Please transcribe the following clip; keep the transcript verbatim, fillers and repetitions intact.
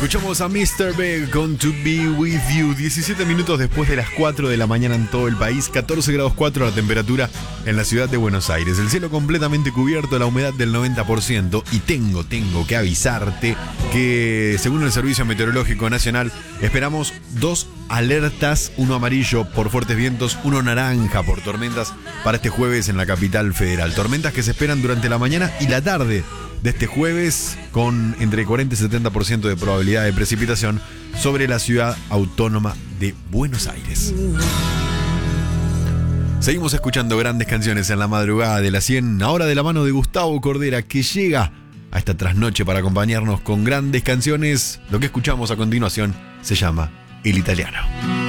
Escuchamos a mister Big con To Be With You. diecisiete minutos después de las cuatro de la mañana en todo el país. catorce grados cuatro la temperatura en la ciudad de Buenos Aires. El cielo completamente cubierto, la humedad del noventa por ciento. Y tengo, tengo que avisarte que según el Servicio Meteorológico Nacional esperamos dos alertas. Uno amarillo por fuertes vientos, uno naranja por tormentas para este jueves en la capital federal. Tormentas que se esperan durante la mañana y la tarde de este jueves, con entre cuarenta y setenta por ciento de probabilidad de precipitación sobre la ciudad autónoma de Buenos Aires. Seguimos escuchando grandes canciones en la madrugada de las cien, ahora de la mano de Gustavo Cordera, que llega a esta trasnoche para acompañarnos con grandes canciones. Lo que escuchamos a continuación se llama El Italiano.